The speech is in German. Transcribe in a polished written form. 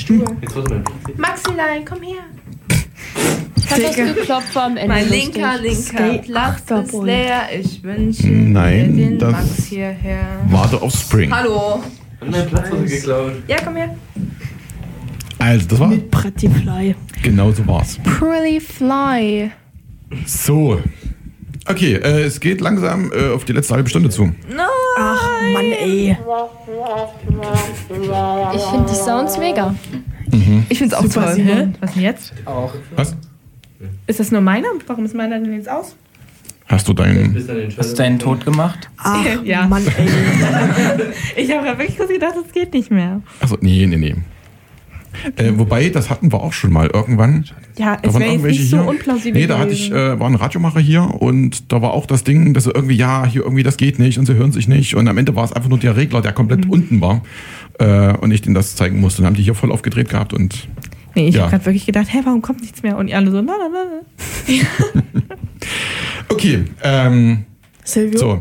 Stuhl. Maxilein, komm her. Hat das geklopft war am Ende. Mein linker Platz ist leer. Ich wünsche Nein, dir den das- Max hierher. Warte auf Spring. Hallo. Und mein Platz wurde geklaut. Ja, komm her. Also, das war. Mit Pretty Fly. Genau so war's. Pretty Fly. So. Okay, es geht langsam auf die letzte halbe Stunde zu. Ach Mann, ey. Ich finde die Sounds mega. Ich find's auch Super, toll. Simon. Was denn jetzt? Was? Ist das nur meiner? Warum ist meiner denn jetzt aus? Hast du deinen. Hast du deinen Tod gemacht? Ach Ja. Mann, ey. Ich habe ja wirklich kurz gedacht, das geht nicht mehr. Achso, nee. Wobei, das hatten wir auch schon mal irgendwann. Ja, Da es waren wäre jetzt irgendwelche nicht so hier. unplausibel Nee, da hatte ich, gewesen. war ein Radiomacher hier und da war auch das Ding, dass sie irgendwie, ja, hier irgendwie das geht nicht und sie hören sich nicht. Und am Ende war es einfach nur der Regler, der komplett unten war und ich denen das zeigen musste. Und haben die hier voll aufgedreht gehabt und Nee, ich ja. habe gerade wirklich gedacht, hä, warum kommt nichts mehr? Und die alle so, la. okay, Silvio? so.